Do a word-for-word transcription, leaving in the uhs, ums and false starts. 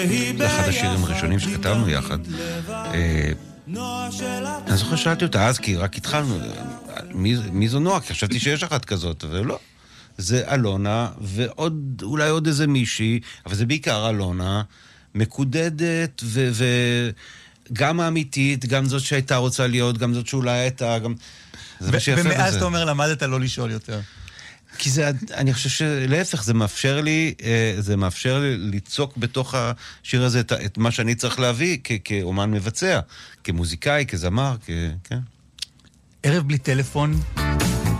אחד השירים הראשונים שכתבנו יחד. אני זוכר שאלתי אותה אז, כי רק התחלנו, מי זו נועה? כי חשבתי שיש אחת כזאת, ולא. זה אלונה, ועוד, אולי עוד איזה מישהי, אבל זה בעיקר אלונה, מקודדת, וגם האמיתית, גם זאת שהייתה רוצה להיות, גם זאת שאולי הייתה, גם... ומאז אתה אומר, למדת לא לשאול יותר. כי זה, אני חושב שלהפך, זה מאפשר לי, זה מאפשר לי ליצוק בתוך השיר הזה את, את מה שאני צריך להביא כ, כאומן מבצע, כמוזיקאי, כזמר, כ, כן. ערב בלי טלפון,